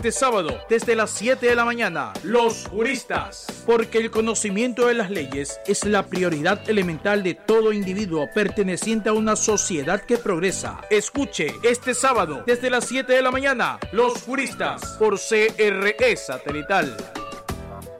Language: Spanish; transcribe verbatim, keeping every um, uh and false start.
Este sábado, desde las siete de la mañana, los juristas. Porque el conocimiento de las leyes es la prioridad elemental de todo individuo perteneciente a una sociedad que progresa. Escuche este sábado, desde las siete de la mañana, los juristas, por C R E Satelital.